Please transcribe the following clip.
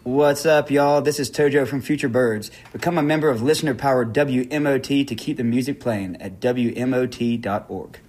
What's up, y'all? This is Tojo from Future Birds. Become a member of listener-powered WMOT to keep the music playing at WMOT.org.